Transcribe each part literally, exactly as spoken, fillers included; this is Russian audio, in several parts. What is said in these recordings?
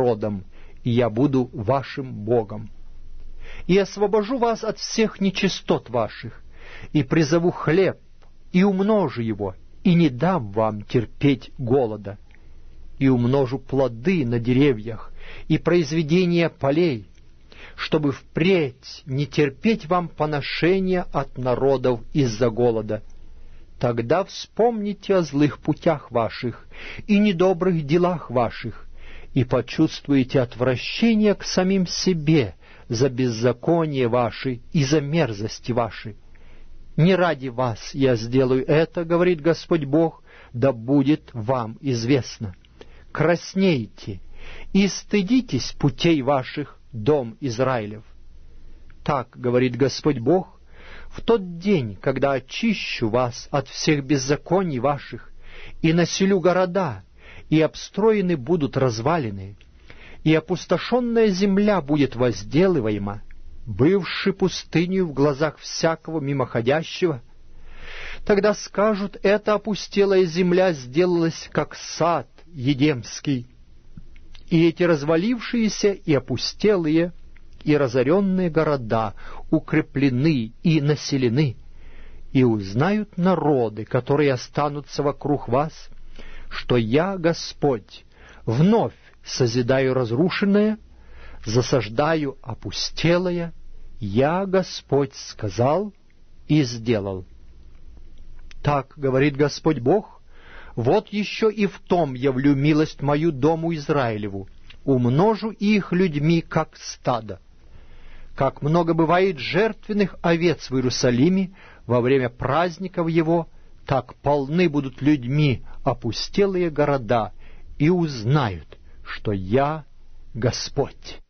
народом, и я буду вашим Богом. И освобожу вас от всех нечистот ваших, и призову хлеб, и умножу его, и не дам вам терпеть голода, и умножу плоды на деревьях и произведения полей, чтобы впредь не терпеть вам поношения от народов из-за голода. Тогда вспомните о злых путях ваших и недобрых делах ваших, и почувствуете отвращение к самим себе за беззаконие ваши и за мерзости ваши. Не ради вас я сделаю это, говорит Господь Бог, да будет вам известно. Краснейте и стыдитесь путей ваших, дом Израилев. Так говорит Господь Бог: в тот день, когда очищу вас от всех беззаконий ваших, и населю города, и обстроены будут развалины, и опустошенная земля будет возделываема, бывши пустынью в глазах всякого мимоходящего, тогда скажут: эта опустелая земля сделалась, как сад Едемский, и эти развалившиеся и опустелые и разоренные города укреплены и населены, и узнают народы, которые останутся вокруг вас, что я, Господь, вновь созидаю разрушенное, засаждаю опустелое, я, Господь, сказал и сделал. Так говорит Господь Бог: вот еще и в том явлю милость мою дому Израилеву, умножу их людьми, как стадо. Как много бывает жертвенных овец в Иерусалиме во время праздников его, так полны будут людьми опустелые города, и узнают, что я Господь.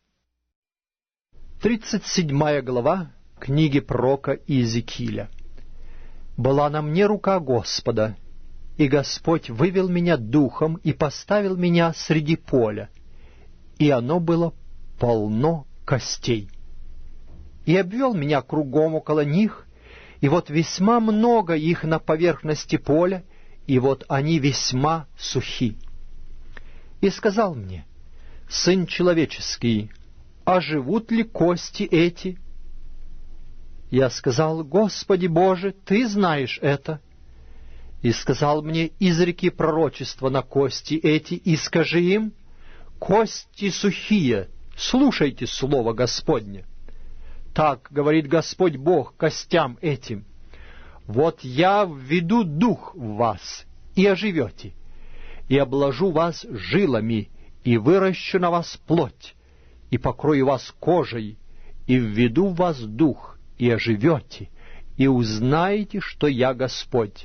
Тридцать седьмая глава книги пророка Иезекииля. «Была на мне рука Господа, и Господь вывел меня духом и поставил меня среди поля, и оно было полно костей. И обвел меня кругом около них, и вот весьма много их на поверхности поля, и вот они весьма сухи. И сказал мне: сын человеческий, а живут ли кости эти? Я сказал: Господи Боже, Ты знаешь это. И сказал мне: изреки пророчества на кости эти, и скажи им: кости сухие, слушайте слово Господне. Так говорит Господь Бог костям этим: вот я введу дух в вас, и оживете, и обложу вас жилами, и выращу на вас плоть, и покрою вас кожей, и введу в вас дух, и оживете, и узнаете, что я Господь.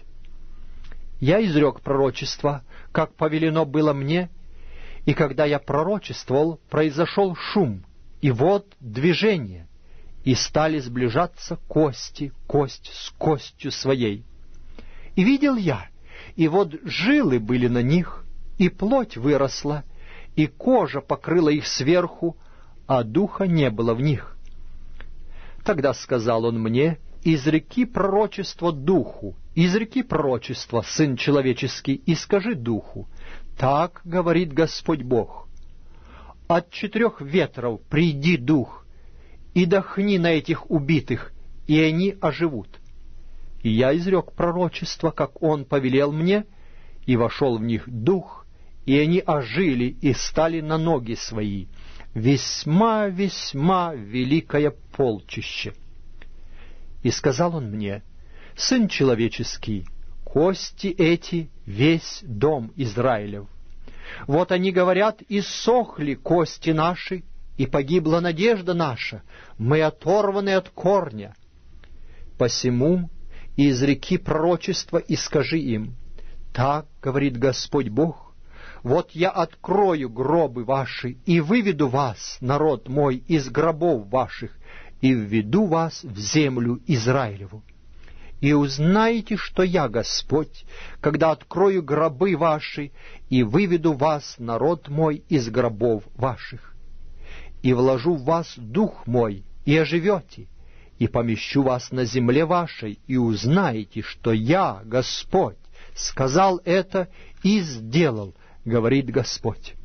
Я изрек пророчество, как повелено было мне, и когда я пророчествовал, произошел шум, и вот движение, и стали сближаться кости, кость с костью своей. И видел я, и вот жилы были на них, и плоть выросла, и кожа покрыла их сверху, а духа не было в них. Тогда сказал он мне: изреки пророчество духу, изреки пророчество, сын человеческий, и скажи духу: так говорит Господь Бог: от четырех ветров приди дух, и дохни на этих убитых, и они оживут. И я изрек пророчество, как он повелел мне, и вошел в них дух, и они ожили и стали на ноги свои, весьма-весьма великое полчище. И сказал он мне: сын человеческий, кости эти — весь дом Израилев. Вот они говорят: иссохли кости наши, и погибла надежда наша, мы оторваны от корня. Посему изреки пророчество и скажи им: так говорит Господь Бог: вот я открою гробы ваши и выведу вас, народ мой, из гробов ваших, и введу вас в землю Израилеву. И узнаете, что я Господь, когда открою гробы ваши и выведу вас, народ мой, из гробов ваших. И вложу в вас дух мой, и оживете, и помещу вас на земле вашей, и узнаете, что я, Господь, сказал это и сделал, говорит Господь.